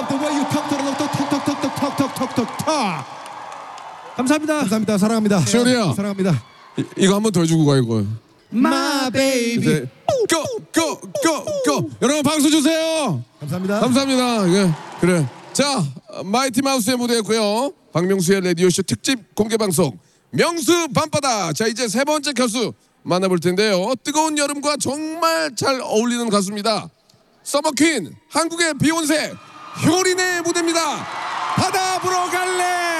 the way you talk, 감사합니다. 감사합니다. 사랑합니다. 시원이야. 사랑합니다. 이거 한번 더 해주고 가 이거. My baby. 고. 여러분 박수 주세요. 감사합니다. 감사합니다. 예, 그래. 자, 마이티 마우스의 무대였고요. 박명수의 라디오쇼 특집 공개 방송 명수 밤바다. 자, 이제 세 번째 가수 만나볼 텐데요. 뜨거운 여름과 정말 잘 어울리는 가수입니다. 서머퀸, 한국의 비욘세, 효린의 무대입니다. 바다 보러 갈래.